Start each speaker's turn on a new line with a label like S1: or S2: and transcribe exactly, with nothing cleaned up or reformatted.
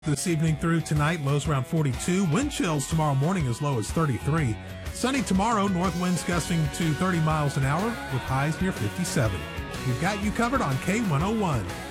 S1: This evening through tonight, lows around forty-two. Wind chills tomorrow morning as low as thirty-three. Sunny tomorrow, north winds gusting to thirty miles an hour with highs near fifty-seven. We've got you covered on K one oh one.